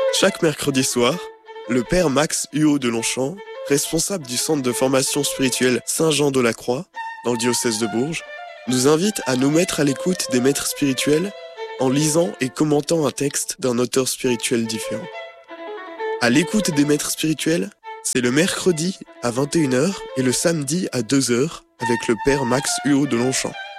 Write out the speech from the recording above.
Chaque mercredi soir, le père Max Huot de Longchamp, responsable du centre de formation spirituelle Saint-Jean-de-la-Croix, dans le diocèse de Bourges, nous invite à nous mettre à l'écoute des maîtres spirituels en lisant et commentant un texte d'un auteur spirituel différent. À l'écoute des maîtres spirituels, c'est le mercredi à 21h et le samedi à 2h avec le père Max Huot de Longchamp.